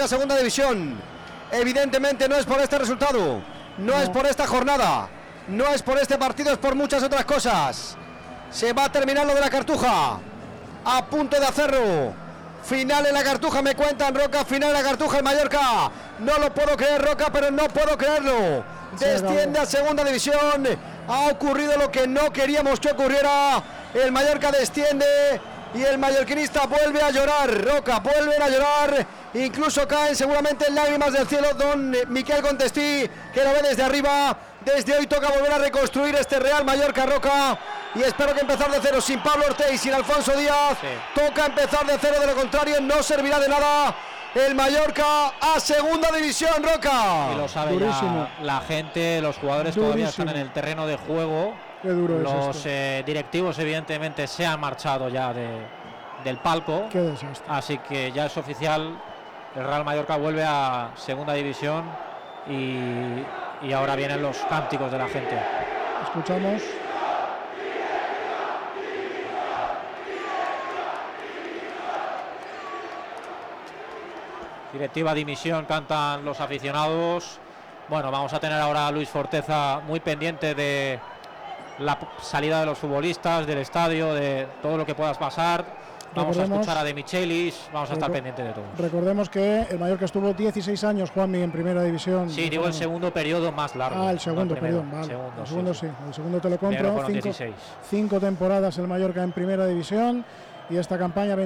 Mallorca segunda división. Evidentemente no es por este resultado, no es por esta jornada, no es por este partido, es por muchas otras cosas. Se va a terminar lo de la Cartuja, a punto de hacerlo. Final en la Cartuja, me cuentan, Roca, final en la Cartuja, el Mallorca. No lo puedo creer, Roca, pero no puedo creerlo. Desciende a segunda división. Ha ocurrido lo que no queríamos que ocurriera. El Mallorca desciende y el mallorquinista vuelve a llorar. Roca, vuelven a llorar. Incluso caen seguramente en lágrimas del cielo don Miquel Contestí, que lo ve desde arriba. Desde hoy toca volver a reconstruir este Real Mallorca, Roca. Y espero que empezar de cero, sin Pablo Ortega, sin Alfonso Díaz. Sí. Toca empezar de cero, de lo contrario no servirá de nada. El Mallorca a segunda división, Roca. Y lo sabe ya la gente, los jugadores todavía están en el terreno de juego. Qué duro los directivos evidentemente se han marchado ya del palco. Qué desastre. Así que ya es oficial, el Real Mallorca vuelve a segunda división y ahora vienen los cánticos de la gente. Escuchamos. Directiva dimisión, cantan los aficionados. Bueno, vamos a tener ahora a Luis Forteza muy pendiente de la salida de los futbolistas, del estadio, de todo lo que pueda pasar. Vamos a escuchar a De Michelis, vamos a estar pendiente de todo. Recordemos que el Mallorca estuvo 16 años, Juanmi, en primera división. Sí, digo el segundo periodo más largo. El segundo, perdón, vale. El segundo sí. El segundo te lo compro. 5 temporadas el Mallorca en primera división y esta campaña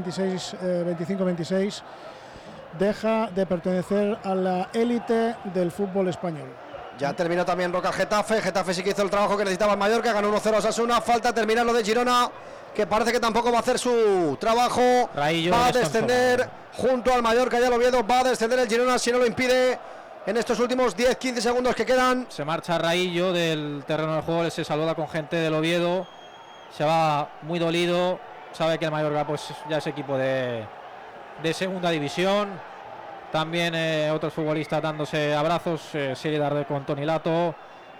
25-26 deja de pertenecer a la élite del fútbol español. Ya terminó también Roca Getafe. Getafe sí que hizo el trabajo que necesitaba el Mallorca, ganó 1-0 a Osasuna. Falta terminar lo de Girona, que parece que tampoco va a hacer su trabajo. Raillo va a descender junto al Mallorca, ya lo Oviedo. Va a descender el Girona si no lo impide en estos últimos 10-15 segundos que quedan. Se marcha Raillo del terreno del juego, se saluda con gente del Oviedo. Se va muy dolido. Sabe que el Mallorca pues ya es equipo de segunda división. También otros futbolistas dándose abrazos, Siri Darder con Toni Lato.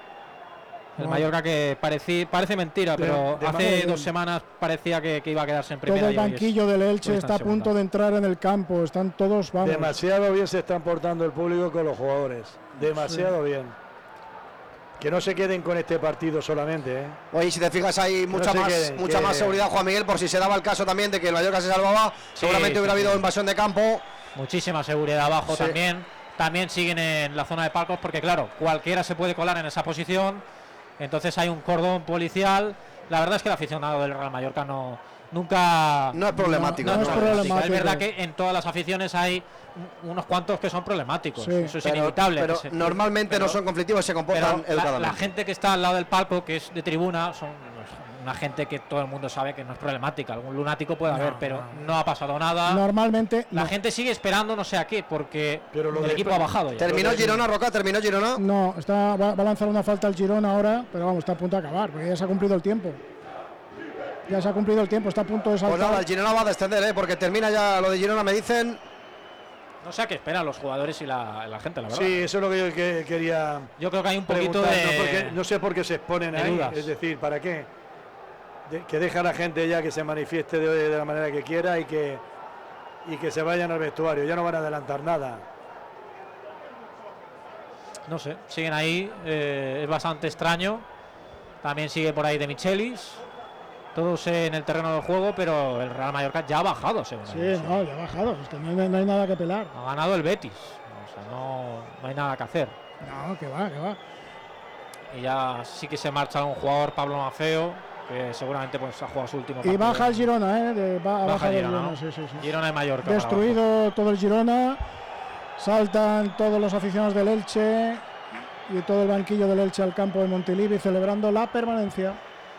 El Mallorca que parece mentira, pero hace 2 semanas parecía que iba a quedarse en primera. Todo el banquillo del Elche está a punto de entrar en el campo, están todos, vamos. Demasiado bien se están portando el público con los jugadores, demasiado bien. Que no se queden con este partido solamente, ¿eh? Oye, si te fijas hay mucha más seguridad, Juan Miguel, por si se daba el caso también de que el Mallorca se salvaba, seguramente hubiera habido invasión de campo. Muchísima seguridad abajo también. También siguen en la zona de palcos porque claro, cualquiera se puede colar en esa posición. Entonces hay un cordón policial. La verdad es que el aficionado del Real Mallorca nunca es problemático. No es problemático. Es verdad que en todas las aficiones hay unos cuantos que son problemáticos. Eso es inevitable. Pero normalmente no son conflictivos, se comportan educadamente. La gente que está al lado del palco, que es de tribuna, son una gente que todo el mundo sabe que no es problemática. Algún lunático puede haber, pero no ha pasado nada. Normalmente la gente sigue esperando no sé a qué, porque el equipo ha bajado ya. ¿Terminó Girona, Roca? ¿Terminó Girona? No, va a lanzar una falta al Girona ahora, pero vamos, está a punto de acabar, porque ya se ha cumplido el tiempo. Ya se ha cumplido el tiempo, está a punto de saltar. Pues nada, el Girona va a descender, porque termina ya lo de Girona, me dicen. No sé a qué esperan los jugadores y la gente, la verdad. Sí, eso es lo que yo quería. Yo creo que hay un poquito de. No sé por qué se exponen ahí. Dudas. Es decir, ¿para qué? Que deja a la gente ya que se manifieste de la manera que quiera y que se vayan al vestuario. Ya no van a adelantar nada. No sé, siguen ahí. Es bastante extraño. También sigue por ahí De Michelis. Todos en el terreno del juego, pero el Real Mallorca ya ha bajado. Ya ha bajado. Es que no hay nada que pelar. Ha ganado el Betis. O sea, no hay nada que hacer. No, que va. Y ya sí que se marcha un jugador, Pablo Mafeo, que seguramente pues ha jugado su último partido. Y baja el Girona, baja el Girona, ¿no? sí. Girona y Mallorca. Destruido todo el Girona. Saltan todos los aficionados del Elche y todo el banquillo del Elche al campo de Montilivi celebrando la permanencia.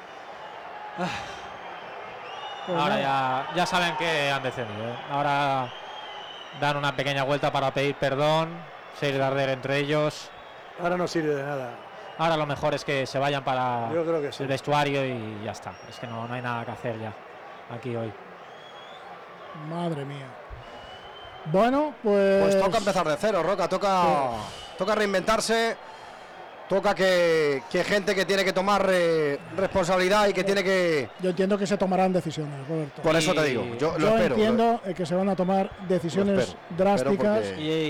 Pues ahora ya saben que han descendido, ¿eh? Ahora dan una pequeña vuelta para pedir perdón, Siri Darder entre ellos. Ahora no sirve de nada. Ahora lo mejor es que se vayan para sí. El vestuario y ya está. Es que no hay nada que hacer ya aquí hoy. Madre mía. Bueno, pues toca empezar de cero, Roca. Toca reinventarse. Toca que gente que tiene que tomar responsabilidad y que tiene que... Yo entiendo que se tomarán decisiones, Roberto. Por eso te digo, yo lo espero. Entiendo que se van a tomar decisiones drásticas.